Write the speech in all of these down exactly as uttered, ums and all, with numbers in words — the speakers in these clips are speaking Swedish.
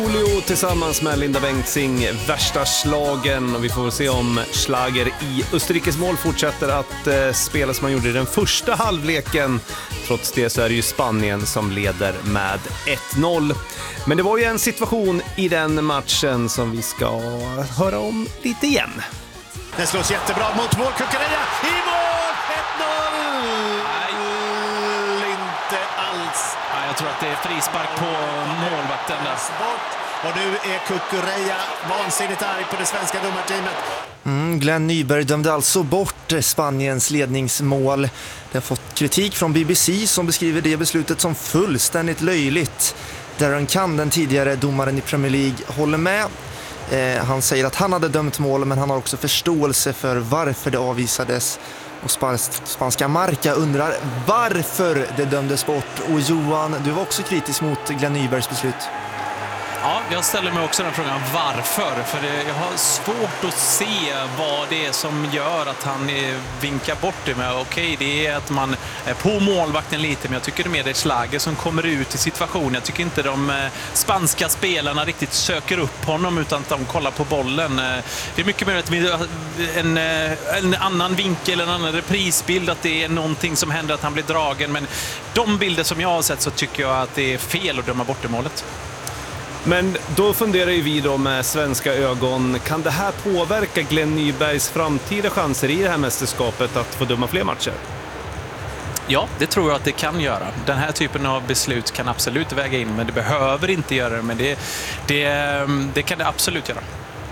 Julio tillsammans med Linda Bengtzing, värsta slagen, och vi får se om Schlager i Österrikes mål fortsätter att eh, spela som man gjorde i den första halvleken. Trots det så är det ju Spanien som leder med ett noll. Men det var ju en situation i den matchen som vi ska höra om lite igen. Det slås jättebra mot mål, Cucurella i mål, ett noll! Nej, inte alls. Nej, jag tror att det är frispark på målvakten där. Och nu är Cucurella vansinnigt arg på det svenska domarteamet. Mm, Glenn Nyberg dömde alltså bort Spaniens ledningsmål. Det har fått kritik från B B C som beskriver det beslutet som fullständigt löjligt. Darren Kahn, den tidigare domaren i Premier League, håller med. Eh, han säger att han hade dömt mål, men han har också förståelse för varför det avvisades. Och spans- spanska Marca undrar varför det dömdes bort. Och Johan, du var också kritisk mot Glenn Nybergs beslut. Ja, jag ställer mig också den frågan varför. För det, jag har svårt att se vad det är som gör att han eh, vinkar bort det. Men okej, det är att man är på målvakten lite, men jag tycker det är mer det Schlager som kommer ut i situationen. Jag tycker inte de eh, spanska spelarna riktigt söker upp honom, utan att de kollar på bollen. Eh, det är mycket mer att en, en annan vinkel, en annan reprisbild, att det är någonting som händer, att han blir dragen. Men de bilder som jag har sett så tycker jag att det är fel att döma bort det målet. Men då funderar ju vi då med svenska ögon, kan det här påverka Glenn Nybergs framtida chanser i det här mästerskapet att få döma fler matcher? Ja, det tror jag att det kan göra. Den här typen av beslut kan absolut väga in, men det behöver inte göra det, men det, det, det kan det absolut göra.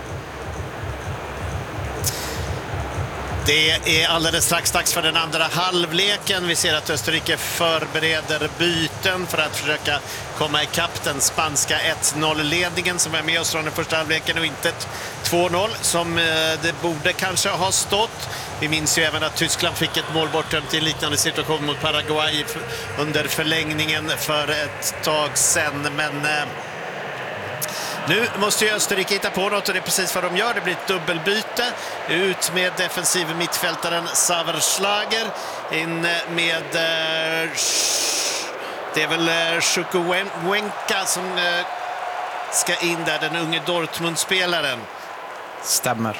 Det är alldeles strax dags för den andra halvleken. Vi ser att Österrike förbereder byten för att försöka komma ikapp den spanska ett noll-ledningen som är med oss från den första halvleken, och inte två noll som det borde kanske ha stått. Vi minns ju även att Tyskland fick ett mål bortdömt i en liknande situation mot Paraguay under förlängningen för ett tag sedan, men nu måste ju Österrike hitta på något, och det är precis vad de gör. Det blir ett dubbelbyte. Ut med defensiv mittfältaren Xaver Schlager. In med eh, det är väl eh, Chukwuemeka som eh, ska in där, den unge Dortmund-spelaren. Stämmer.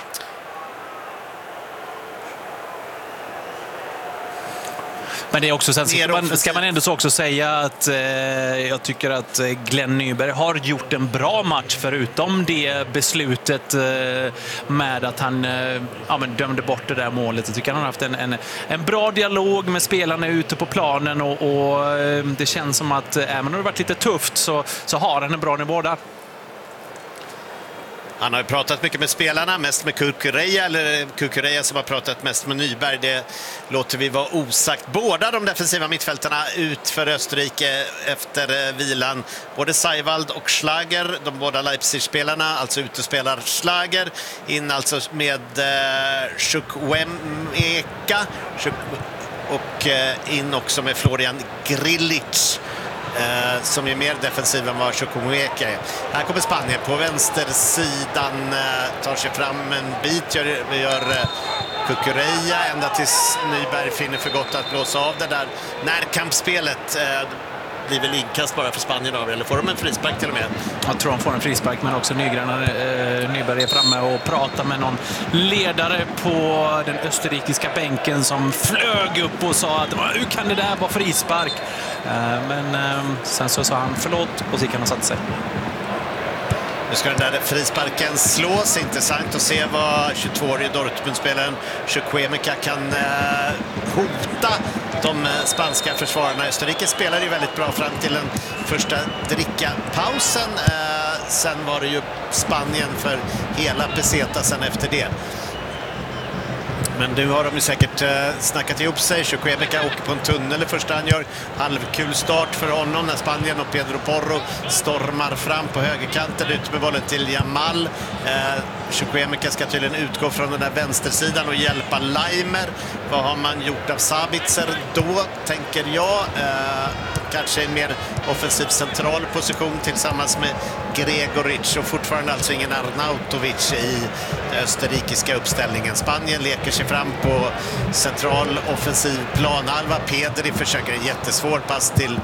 Men det är också sen ska man, ska man ändå så också säga att eh, jag tycker att Glenn Nyberg har gjort en bra match, förutom det beslutet eh, med att han eh, ja, men dömde bort det där målet. Jag tycker han har haft en, en, en bra dialog med spelarna ute på planen, och, och eh, det känns som att även om det har varit lite tufft så, så har han en bra nivå där. Han har ju pratat mycket med spelarna, mest med Cucurella, eller Cucurella som har pratat mest med Nyberg. Det låter vi vara osagt. Båda de defensiva mittfältarna ut för Österrike efter vilan. Både Seiwald och Schlager, de båda Leipzig-spelarna, alltså utespelar Schlager. In alltså med eh, Chukwuemeka och eh, in också med Florian Grillitsch. Eh, som är mer defensiv än vad Chukwuemeka är. Här kommer Spanien på vänstersidan, eh, tar sig fram en bit, gör, gör eh, Cucurella ända tills Nyberg finner för gott att blåsa av det där närkampsspelet. Eh, blir väl inkast bara för Spanien av, eller får de en frispark till och med? Jag tror de får en frispark, men också Nygren, eh, Nyberg är framme och pratar med någon ledare på den österrikiska bänken som flög upp och sa att hur kan det där vara frispark? Eh, men eh, sen så sa han förlåt och så gick han och satte sig. Nu ska den där frisparken slås. Intressant att se vad tjugotvåårige Dortmund-spelaren Chukwuemeka kan eh, hota de spanska försvararna. Österrike spelar ju väldigt bra fram till den första drickapausen. Eh, sen var det ju Spanien för hela peseta sen efter det. Men nu har de ju säkert eh, snackat ihop sig. Chukwuemeka åker på en tunnel i första han gör. Halvkul start för honom när Spanien och Pedro Porro stormar fram på högerkanten ut med bollen till Yamal. Eh, Chukwuemeka ska tydligen utgå från den där vänstersidan och hjälpa Leimer. Vad har man gjort av Sabitzer då, tänker jag? Eh, kanske en mer offensiv central position tillsammans med Gregoric, och fortfarande alltså ingen Arnautovic i den österrikiska uppställningen. Spanien leker sig fram på central offensiv planhalva. Pedri försöker en jättesvår pass till